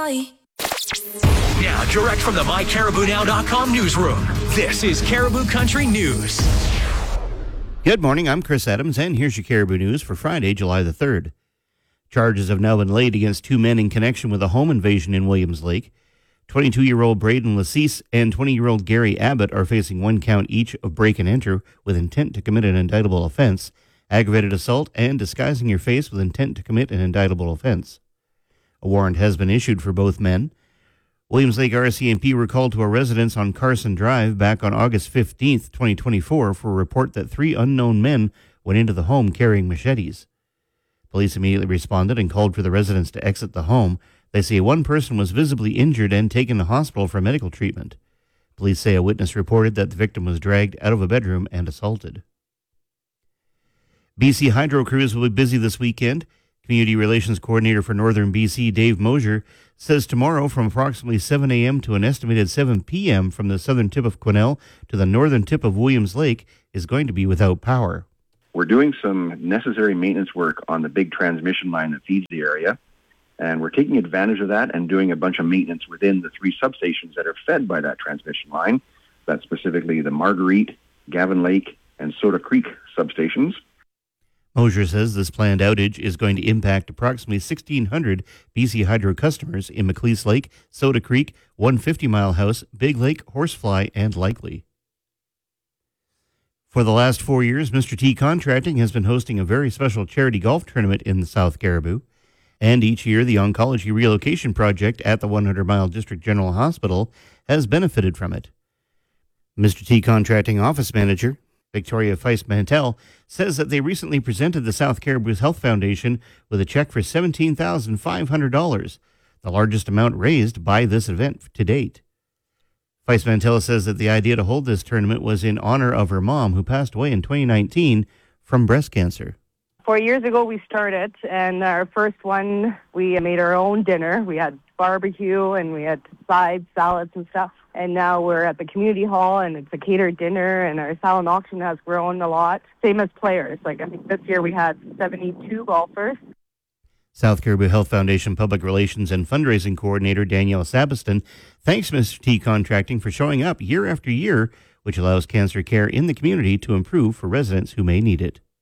Valley. Now, direct from the MyCaribouNow.com newsroom, this is Caribou Country News. Good morning, I'm Chris Adams, and here's your Caribou News for Friday, July the 3rd. Charges have now been laid against two men in connection with a home invasion in Williams Lake. 22-year-old Braden Lassise and 20-year-old Gary Abbott are facing one count each of break and enter with intent to commit an indictable offense, aggravated assault, and disguising your face with intent to commit an indictable offense. A warrant has been issued for both men. Williams Lake RCMP were called to a residence on Carson Drive back on August 15th, 2024 for a report that three unknown men went into the home carrying machetes. Police immediately responded and called for the residents to exit the home. They say one person was visibly injured and taken to hospital for medical treatment. Police say a witness reported that the victim was dragged out of a bedroom and assaulted. BC Hydro crews will be busy this weekend. Community Relations Coordinator for Northern BC, Dave Mosier, says tomorrow from approximately 7 a.m. to an estimated 7 p.m. from the southern tip of Quesnel to the northern tip of Williams Lake is going to be without power. We're doing some necessary maintenance work on the big transmission line that feeds the area, and we're taking advantage of that and doing a bunch of maintenance within the three substations that are fed by that transmission line. That's specifically the Marguerite, Gavin Lake, and Soda Creek substations. Mosier says this planned outage is going to impact approximately 1,600 BC Hydro customers in Macleese Lake, Soda Creek, 150 Mile House, Big Lake, Horsefly, and Likely. For the last 4 years, Mr. T Contracting has been hosting a very special charity golf tournament in the South Caribou. And each year, the Oncology Relocation Project at the 100 Mile District General Hospital has benefited from it. Mr. T Contracting Office Manager Victoria Feist-Mantel says that they recently presented the South Caribou's Health Foundation with a check for $17,500, the largest amount raised by this event to date. Feist-Mantel says that the idea to hold this tournament was in honor of her mom, who passed away in 2019 from breast cancer. 4 years ago we started, and our first one, we made our own dinner. We had barbecue and we had sides, salads and stuff. And now we're at the community hall and it's a catered dinner, and our silent auction has grown a lot. Same as players. Like I think this year we had 72 golfers. South Caribou Health Foundation Public Relations and Fundraising Coordinator Danielle Sabiston thanks Mr. T Contracting for showing up year after year, which allows cancer care in the community to improve for residents who may need it.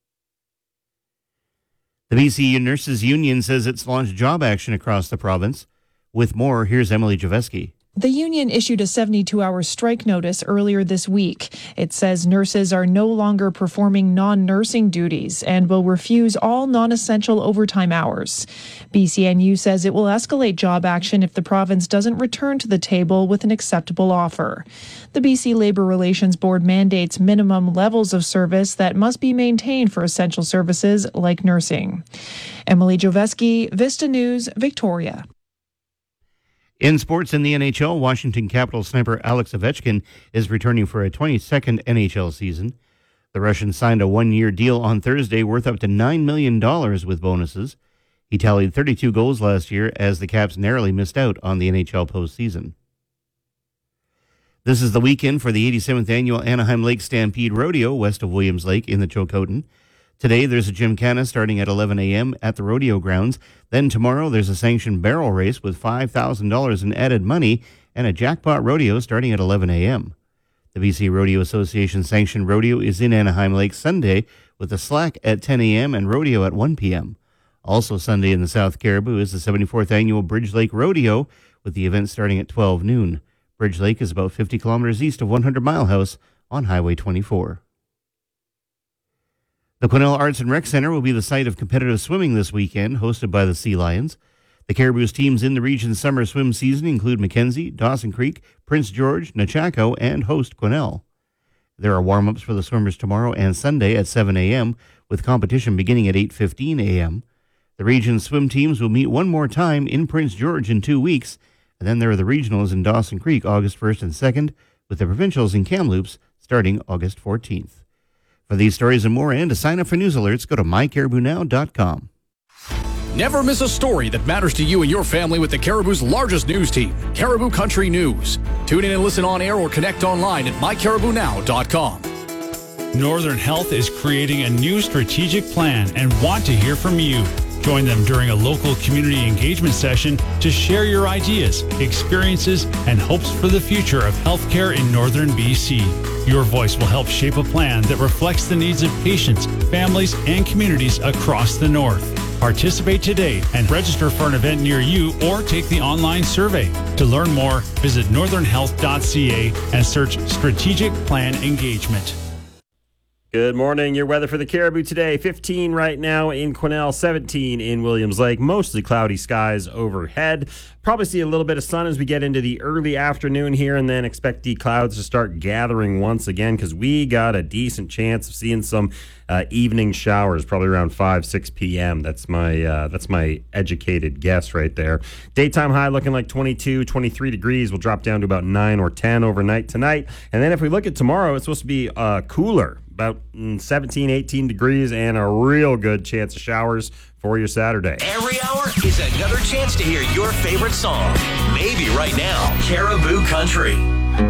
The BC Nurses Union says it's launched job action across the province. With more, here's Emily Javeski. The union issued a 72-hour strike notice earlier this week. It says nurses are no longer performing non-nursing duties and will refuse all non-essential overtime hours. BCNU says it will escalate job action if the province doesn't return to the table with an acceptable offer. The BC Labour Relations Board mandates minimum levels of service that must be maintained for essential services like nursing. Emily Javeski, Vista News, Victoria. In sports in the NHL, Washington Capitals sniper Alex Ovechkin is returning for a 22nd NHL season. The Russian signed a one-year deal on Thursday worth up to $9 million with bonuses. He tallied 32 goals last year as the Caps narrowly missed out on the NHL postseason. This is the weekend for the 87th annual Anaheim Lake Stampede Rodeo west of Williams Lake in the Chilcotin. Today, there's a gymkhana starting at 11 a.m. at the rodeo grounds. Then tomorrow, there's a sanctioned barrel race with $5,000 in added money and a jackpot rodeo starting at 11 a.m. The BC Rodeo Association sanctioned rodeo is in Anaheim Lake Sunday with a slack at 10 a.m. and rodeo at 1 p.m. Also Sunday in the South Caribou is the 74th annual Bridge Lake Rodeo with the event starting at 12 noon. Bridge Lake is about 50 kilometers east of 100 Mile House on Highway 24. The Quesnel Arts and Rec Center will be the site of competitive swimming this weekend, hosted by the Sea Lions. The Caribou's teams in the region's summer swim season include Mackenzie, Dawson Creek, Prince George, Nechako, and host Quesnel. There are warm-ups for the swimmers tomorrow and Sunday at 7 a.m., with competition beginning at 8:15 a.m. The region's swim teams will meet one more time in Prince George in 2 weeks, and then there are the regionals in Dawson Creek August 1st and 2nd, with the provincials in Kamloops starting August 14th. For these stories and more, and to sign up for news alerts, go to mycaribounow.com. Never miss a story that matters to you and your family with the Caribou's largest news team, Caribou Country News. Tune in and listen on air or connect online at mycaribounow.com. Northern Health is creating a new strategic plan and want to hear from you. Join them during a local community engagement session to share your ideas, experiences, and hopes for the future of healthcare in Northern BC. Your voice will help shape a plan that reflects the needs of patients, families, and communities across the North. Participate today and register for an event near you or take the online survey. To learn more, visit northernhealth.ca and search Strategic Plan Engagement. Good morning. Your weather for the Caribou today. 15 right now in Quesnel, 17 in Williams Lake. Mostly cloudy skies overhead. Probably see a little bit of sun as we get into the early afternoon here, and then expect the clouds to start gathering once again because we got a decent chance of seeing some evening showers, probably around 5-6 p.m. That's my educated guess right there. Daytime high looking like 22, 23 degrees. Will drop down to about 9 or 10 overnight tonight. And then if we look at tomorrow, it's supposed to be cooler, about 17, 18 degrees, and a real good chance of showers for your Saturday. Every hour is another chance to hear your favorite song. Maybe right now, Caribou Country.